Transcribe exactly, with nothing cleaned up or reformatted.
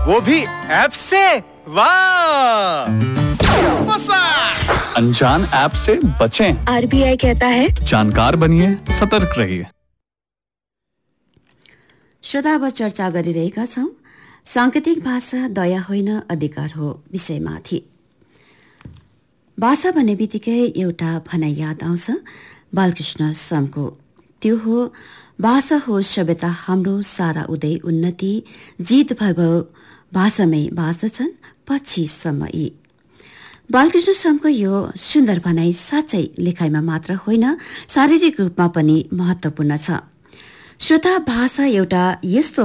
वो भी ऐप से। वाह! अनजान ऐप से बचें। आरबीआई कहता है जानकार बनिए, सतर्क रहिए। श्रोता, अब चर्चा गरिरहेका छौं सांकेतिक भाषा दया होइन अधिकार हो विषयमाथि। भाषा भन्ने बित्तिकै एउटा भनाइ याद आउँछ बालकृष्ण समको। त्यो हो, भाषा हो सभ्यता हाम्रो सारा उदय उन्नति, जित वैभव भाषामै बाँच्दछन् पछिसम्म यी। बालकृष्ण समको यो सुन्दर भनाइ साँच्चै लेखाइमा मात्र होइन, शारीरिक रूपमा पनि महत्वपूर्ण छ। श्रोता, भाषा एउटा यस्तो